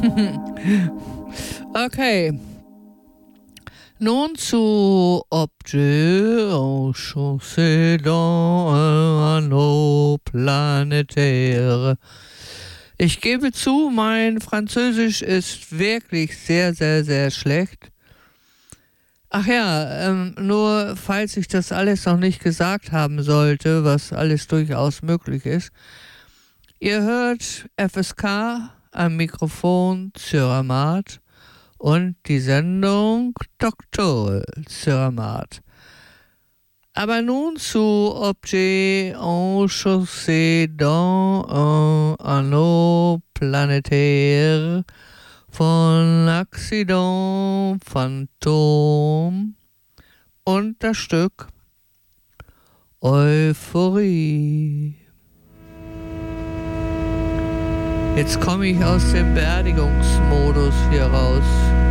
Okay, nun zu Objet en chaussée dans un anneau planétaire. Ich gebe zu, mein Französisch ist wirklich sehr, sehr, sehr schlecht. Ach ja, nur falls ich das alles noch nicht gesagt haben sollte, was alles durchaus möglich ist. Ihr hört FSK am Mikrofon Züramat und die Sendung Dr. Züramat. Aber nun zu Objet en chaussée dans un anneau planétaire von Accident Phantom und das Stück Euphorie. Jetzt komme ich aus dem Beerdigungsmodus hier raus.